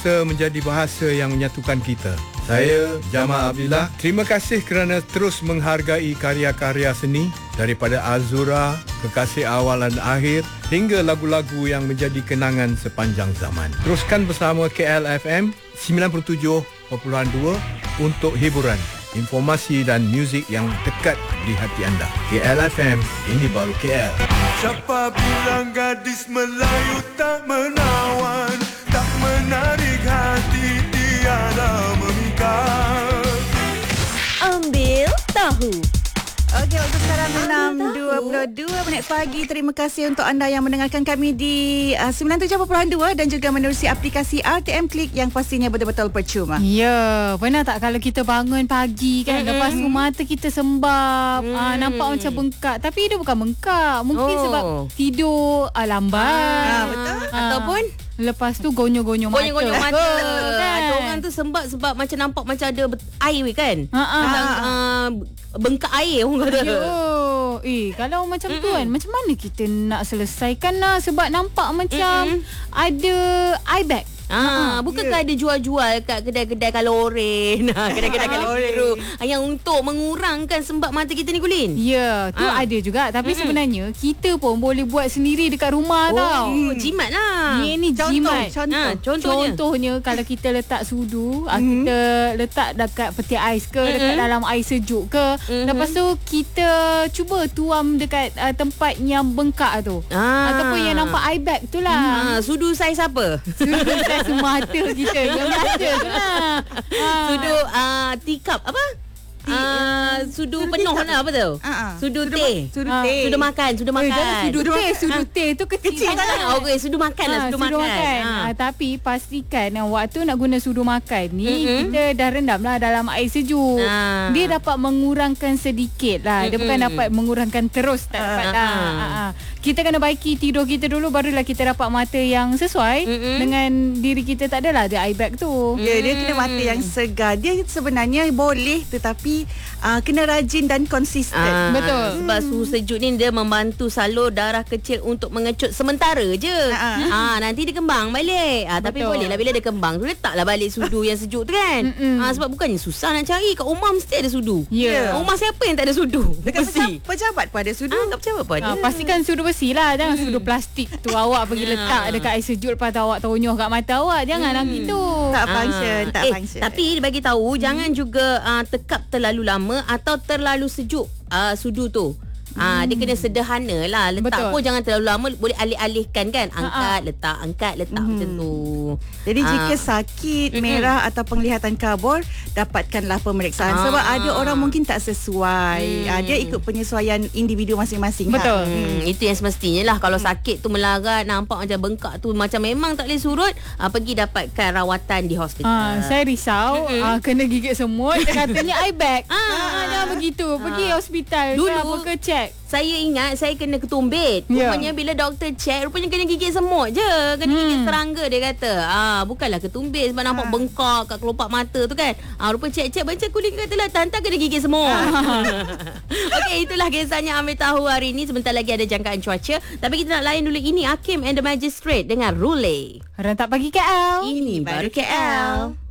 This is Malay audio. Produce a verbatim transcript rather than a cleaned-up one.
Bahasa menjadi bahasa yang menyatukan kita. Saya, Jamal Abdillah. Terima kasih kerana terus menghargai karya-karya seni daripada Azura, Kekasih Awal dan Akhir hingga lagu-lagu yang menjadi kenangan sepanjang zaman. Teruskan bersama K L F M sembilan puluh tujuh perpuluhan dua untuk hiburan, informasi dan muzik yang dekat di hati anda. K L F M, ini baru K L. Siapa bilang gadis Melayu tak menawan, tak menarik hati, tiada memikat. Ambil tahu. Okey, waktu sekarang enam dua puluh dua minit pagi. Terima kasih untuk anda yang mendengarkan kami di uh, sembilan puluh tujuh perpuluhan dua dan juga menerusi aplikasi R T M Klik yang pastinya betul-betul percuma. Ya, pernah tak kalau kita bangun pagi kan, mm-hmm. lepas tu mata kita sembab, mm. uh, nampak macam bengkak. Tapi dia bukan bengkak. Mungkin Oh. sebab tidur uh, lambat. Ah, betul. Ah. Ataupun Lepas tu gonyo-gonyo mata. Gonyo-gonyo mata Betul, kan? Ada kan? orang tu sembab sebab macam nampak macam ada bet- air kan. Ha, ha. Macam uh, bengkak air orang kata. Yo, eh kalau macam Mm-mm. tu kan, macam mana kita nak selesaikan lah, sebab nampak macam Mm-mm. ada eye bag. Ah, bukankah ada jual-jual kat kedai-kedai kalorin, kedai-kedai kalori biru yang untuk mengurangkan sembab mata kita ni, Gulin? Ya, tu Ah. ada juga. Tapi Mm-mm. sebenarnya kita pun boleh buat sendiri dekat rumah tau. Oh, jimat lah. Ni ni Contoh, jimat. contoh. Ah, contohnya. Contohnya kalau kita letak sudu, mm-hmm. kita letak dekat peti ais ke, mm-hmm. dekat dalam air sejuk ke, Mm-hmm. lepas tu kita cuba tuam dekat uh, tempat yang bengkak tu. Ah. Ataupun yang nampak eye bag tu lah. Ah, sudu saiz apa? Sudu saiz mata kita yang biasa tu lah. Ah. Sudu uh, teacup apa? Uh, sudu penuh lah, apa tu? Ah, ah. Sudu Sudu teh. ma- sudu Ah. teh. Sudu makan, sudu Eh, makan. jangan sudu teh, sudu teh tu kecil, Kecil sangat. sangat. Ah, okey, sudu makan lah, Ah, sudu, makan. Ah. Tapi pastikan yang waktu nak guna sudu makan ni, Mm-mm. kita dah rendam lah dalam air sejuk. Ah. Dia dapat mengurangkan sedikit lah. Dia Mm-mm. bukan dapat mengurangkan terus, tak dapat Ah. lah. Ah, ah. Kita kena baiki tidur kita dulu, barulah kita dapat mata yang sesuai Mm-mm. dengan diri kita. Tak adalah ada eye bag tu. Ya, dia kena mata yang segar. Dia sebenarnya boleh tetapi uh, kena rajin dan konsisten. Ah, Betul. Sebab suhu sejuk ni dia membantu salur darah kecil untuk mengecut sementara je. Ah. Ah, nanti dia kembang balik. Ah, tapi Betul. boleh lah bila dia kembang tu letaklah balik sudu yang sejuk tu kan. Mm-mm. Ah, sebab bukannya susah nak cari. Kat rumah mesti ada sudu. Ya. Rumah siapa yang tak ada sudu? Dekat Mesti. pejabat, pejabat pun ada sudu. Ah, kat pejabat pun ada. Ah, pastikan sudu bersih lah. Jangan sudu plastik tu awak pergi Ya. letak dekat air sejuk, lepas tu awak tonyoh kat mata awak. Janganlah gitu. Tak function, tak eh, function. Tapi dia bagi tahu jangan juga uh, tekap terlalu lama atau terlalu sejuk uh, sudu tu. Ah, dia kena sederhana lah. Letak Betul. pun jangan terlalu lama. Boleh alih-alihkan kan. Angkat, Ha-ha. letak, angkat, letak Mhm. macam tu. Jadi Ah. jika sakit, Mm-mm. merah atau penglihatan kabur, dapatkanlah pemeriksaan. Ah. Sebab ada orang mungkin tak sesuai. Hmm. Ah, dia ikut penyesuaian individu masing-masing. Betul. Hmm, itu yang semestinya lah. Kalau sakit tu melarat, nampak macam bengkak tu, macam memang tak boleh surut, ah, pergi dapatkan rawatan di hospital. Ah, saya risau Mm-mm. ah, kena gigit semut. Dia katanya eye bag. Ah. Ah, jangan begitu. Pergi Ah. hospital. Dulu- ke apa ke check. Saya ingat saya kena ketumbit. Ya. Rupanya bila doktor check, rupanya kena gigit semut je. Kena Hmm. gigit serangga dia kata. Ah, bukanlah ketumbit sebab nampak bengkak kat kelopak mata tu kan. Ah, rupanya check-check baca kulit kata lah tantan kena gigit semut. Okey, itulah kisahnya Ambil Tahu hari ini. Sebentar lagi ada jangkaan cuaca. Tapi kita nak layan dulu ini Hakim and the Magistrate dengan Rule. Rentak pagi K L. Ini baru K L.